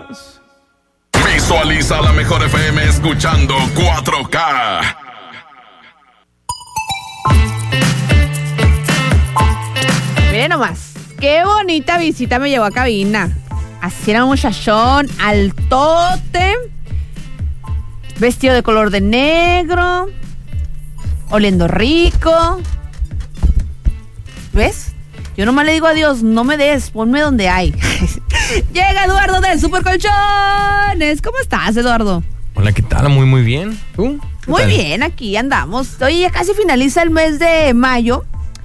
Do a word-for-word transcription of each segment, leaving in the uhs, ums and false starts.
Visualiza la mejor F M escuchando cuatro K. Miren nomás, qué bonita visita me llevó a cabina. Así era un muchachón, altote, vestido de color de negro, oliendo rico. ¿Ves? Yo nomás le digo adiós, no me des, ponme donde hay. Llega Eduardo de Super Colchones. ¿Cómo estás, Eduardo? Hola, ¿qué tal? Muy, muy bien. ¿Tú? Muy tal? bien, aquí andamos. Oye, ya casi finaliza el mes de mayo.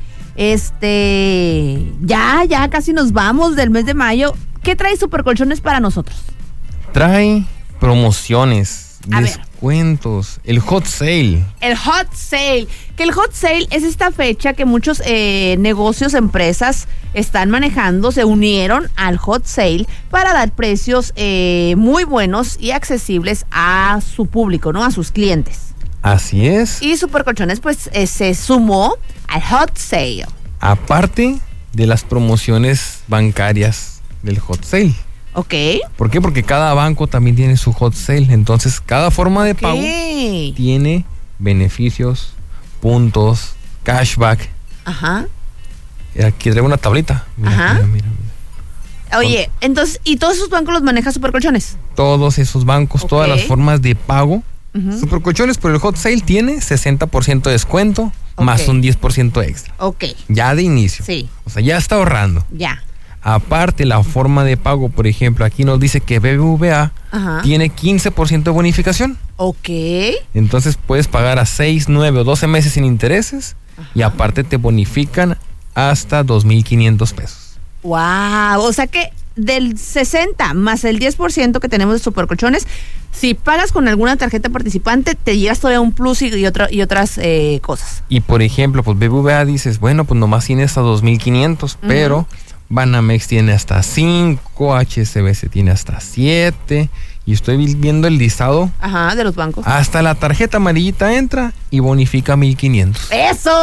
Este, ya, ya casi nos vamos del mes de mayo. ¿Qué trae Super Colchones para nosotros? Trae promociones, A descuentos, ver. el hot sale. El hot sale. Que el hot sale es esta fecha que muchos eh, negocios, empresas están manejando, se unieron al hot sale para dar precios eh, muy buenos y accesibles a su público, ¿no? A sus clientes. Así es. Y Super Colchones pues eh, se sumó al hot sale. Aparte de las promociones bancarias del hot sale. Ok. ¿Por qué? Porque cada banco también tiene su hot sale. Entonces, cada forma de pago okay. tiene beneficios, puntos, cashback. Ajá. Aquí traigo una tablita. Mira, Ajá. Mira, mira, mira. Oye, entonces, ¿y todos esos bancos los maneja Super Colchones? Todos esos bancos, okay. todas las formas de pago. Uh-huh. Super Colchones por el hot sale tiene sesenta por ciento de descuento, okay. más un diez por ciento extra. Ok. Ya de inicio. Sí. O sea, ya está ahorrando. Ya. Aparte, la forma de pago, por ejemplo, aquí nos dice que B B V A Ajá. tiene quince por ciento de bonificación. Ok. Entonces puedes pagar a seis, nueve o doce meses sin intereses. Ajá. Y aparte te bonifican hasta dos mil quinientos pesos. ¡Wow! O sea que del sesenta más el diez por ciento que tenemos de Super Colchones, si pagas con alguna tarjeta participante, te llevas todavía un plus y, y, otra, y otras eh, cosas. Y por ejemplo, pues B B V A dices, bueno, pues nomás tiene hasta dos mil quinientos, uh-huh. pero Banamex tiene hasta cinco, H S B C tiene hasta siete, y estoy viendo el listado. Ajá, de los bancos. Hasta la tarjeta amarillita entra y bonifica mil quinientos. ¡Eso!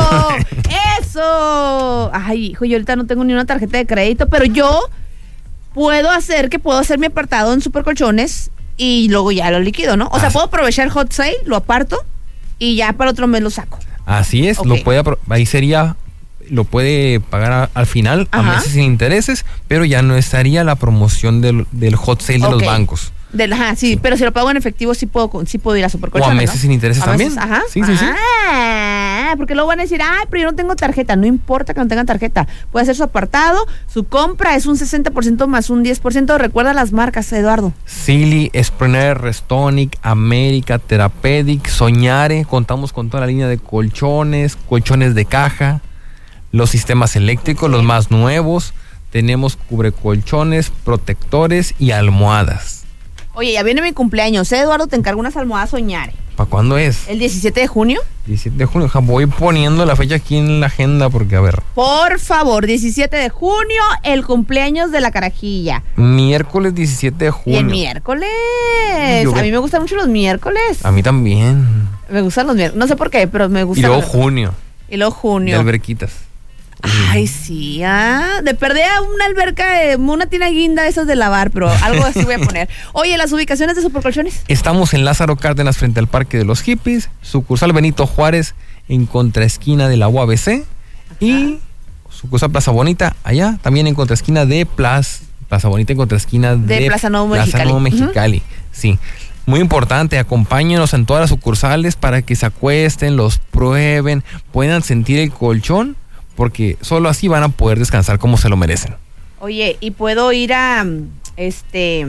¡Eso! Ay, hijo, yo ahorita no tengo ni una tarjeta de crédito, pero yo puedo hacer que puedo hacer mi apartado en Super Colchones y luego ya lo liquido, ¿no? O Así. sea, puedo aprovechar el hot sale, lo aparto y ya para otro mes lo saco. Así es, okay. lo puede ahí sería lo puede pagar a, al final Ajá. a meses sin intereses, pero ya no estaría la promoción del, del hot sale okay. de los bancos. Del, ajá, sí, sí, pero si lo pago en efectivo sí puedo, sí puedo ir a Super Colchones, o a meses, ¿no? sin intereses a también. Meses, ajá. Sí, sí, sí. Ah, porque luego van a decir, ay, pero yo no tengo tarjeta. No importa que no tengan tarjeta. Puede hacer su apartado, su compra es un sesenta por ciento más un diez por ciento. Recuerda las marcas, Eduardo. Silly, Sprener, Restonic, América, Therapeutic, Soñare. Contamos con toda la línea de colchones, colchones de caja, los sistemas eléctricos, los más nuevos. Tenemos cubrecolchones, protectores y almohadas. Oye, ya viene mi cumpleaños, ¿eh, Eduardo? Te encargo unas almohadas Soñare. ¿Para cuándo es? ¿El diecisiete de junio? diecisiete de junio. Voy poniendo la fecha aquí en la agenda porque, a ver. Por favor, diecisiete de junio, el cumpleaños de la carajilla. Miércoles diecisiete de junio. ¿Y el miércoles? Yo a mí me gustan mucho los miércoles. A mí también. Me gustan los miércoles. No sé por qué, pero me gustan. Y luego los... junio. Y luego junio. De alberquitas. Ay, sí, ah, de perder a una alberca, eh, una tina guinda esas de lavar, pero algo así voy a poner. Oye, ¿las ubicaciones de Super Colchones? Estamos en Lázaro Cárdenas frente al Parque de los Hippies, sucursal Benito Juárez en contraesquina de la U A B C. Ajá. Y sucursal Plaza Bonita allá, también en contraesquina de Plaza, Plaza Bonita en contraesquina de, de Plaza Nuevo Mexicali. Plaza Nuevo Mexicali, uh-huh. sí. Muy importante, acompáñenos en todas las sucursales para que se acuesten, los prueben, puedan sentir el colchón, porque solo así van a poder descansar como se lo merecen. Oye, y puedo ir a, este,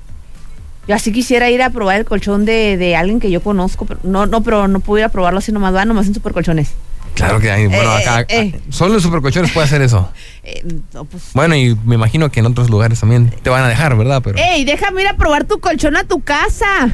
yo así quisiera ir a probar el colchón de, de alguien que yo conozco, pero no, no, pero no puedo ir a probarlo así nomás, va nomás en Super Colchones. Claro que hay, bueno, eh, acá, eh. solo en Super Colchones puede hacer eso. Eh, no, pues, bueno, y me imagino que en otros lugares también te van a dejar, ¿verdad? Pero... ¡Ey, déjame ir a probar tu colchón a tu casa!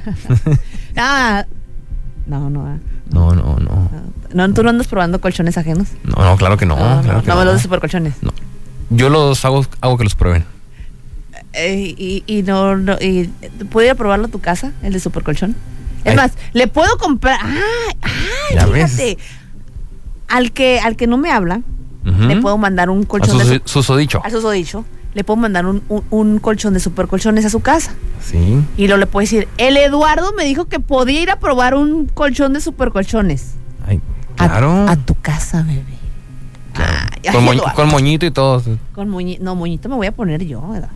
ah, no, no, no, no, no. No, ¿tú no andas probando colchones ajenos? No, no, claro que no. No, claro no, que no, no. no los de Super Colchones. No. Yo los hago, hago que los prueben. Eh, y, y no, no y, ¿puedo ir a probarlo a tu casa, el de Super Colchón? Es Ay. más, le puedo comprar. ¡Ay! ¡Ay! Fíjate. Ves. Al que, al que no me habla, uh-huh. le puedo mandar un colchón. A su, de su, susodicho. A susodicho. le puedo mandar un, un, un colchón de Super Colchones a su casa. Sí. Y luego le puedo decir, el Eduardo me dijo que podía ir a probar un colchón de Super Colchones. Ay, claro. A, a tu casa, bebé. Claro. Ay, con, ay, moñ, Eduardo. con moñito y todo. Con moñito. No, moñito me voy a poner yo, ¿verdad?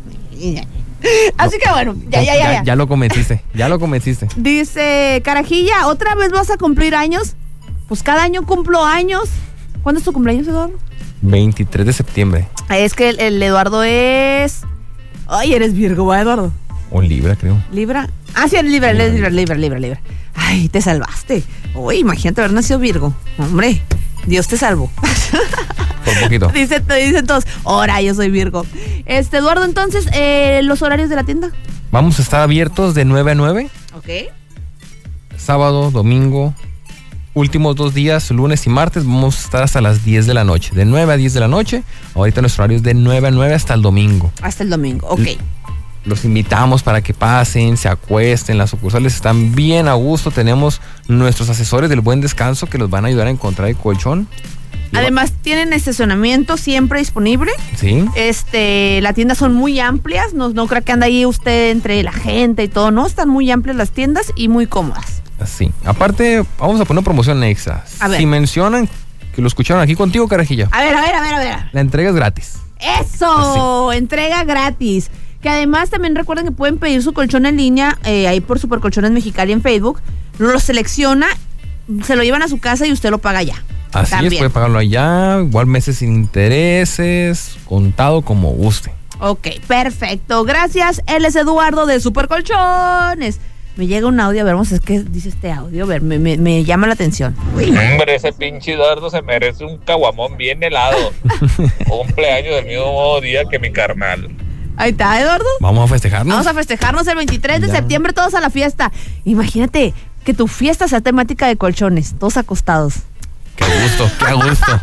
Así que bueno, ya, ya, ya, ya. ya. Ya lo convenciste, ya lo convenciste. Dice, Carajilla, ¿otra vez vas a cumplir años? Pues cada año cumplo años. ¿Cuándo es tu cumpleaños, Eduardo? veintitrés de septiembre. Es que el, el Eduardo es... Ay, eres Virgo, ¿va, Eduardo? O Libra, creo. ¿Libra? Ah, sí, eres Libra, eres Libra, Libra, Libra, Libra. Ay, te salvaste. Uy, imagínate haber nacido Virgo. Hombre, Dios te salvó. Por poquito. Dice, te dicen todos, ahora yo soy Virgo. Este, Eduardo, entonces, eh, ¿los horarios de la tienda? Vamos a estar abiertos de nueve a nueve. Ok. Sábado, domingo, últimos dos días, lunes y martes, vamos a estar hasta las diez de la noche. De nueve a diez de la noche. Ahorita nuestro horario es de nueve a nueve hasta el domingo. Hasta el domingo, ok. Los invitamos para que pasen, se acuesten. Las sucursales están bien a gusto. Tenemos nuestros asesores del buen descanso que los van a ayudar a encontrar el colchón. Además, tienen estacionamiento siempre disponible. Sí. Este, la tienda son muy amplias. No, no creo que anda ahí usted entre la gente y todo, ¿no? Están muy amplias las tiendas y muy cómodas. Sí. Aparte, vamos a poner una promoción extra. A ver. Si mencionan que lo escucharon aquí contigo, Carajilla. A ver, a ver, a ver, a ver. La entrega es gratis. ¡Eso! Así. Entrega gratis. Que además también recuerden que pueden pedir su colchón en línea, eh, ahí por Super Colchones Mexicali en Facebook. Lo selecciona, se lo llevan a su casa y usted lo paga ya. Así también. es, puede pagarlo allá, igual meses sin intereses, contado como guste. Ok, perfecto. Gracias. Él es Eduardo de Super Colchones. Me llega un audio, a ver, vamos a ver qué dice este audio. A ver, me, me, me llama la atención. Hombre, ese pinche Eduardo se merece un caguamón bien helado. Cumpleaños del mismo día que mi carnal. Ahí está, Eduardo. Vamos a festejarnos. Vamos a festejarnos el veintitrés de Ya. septiembre, todos a la fiesta. Imagínate que tu fiesta sea temática de colchones, todos acostados. Qué gusto, qué gusto.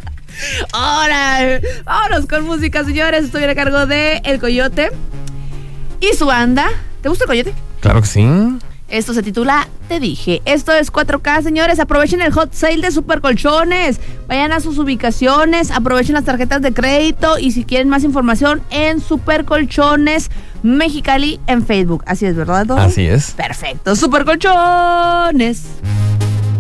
Ahora, vámonos con música, señores. Estoy a cargo de El Coyote y su banda. ¿Te gusta El Coyote? Claro que sí. Esto se titula Te Dije. Esto es cuatro K, señores. Aprovechen el hot sale de Super Colchones. Vayan a sus ubicaciones, aprovechen las tarjetas de crédito y si quieren más información en Super Colchones Mexicali en Facebook. Así es, ¿verdad, Eduardo? Así es. Perfecto. Super Colchones.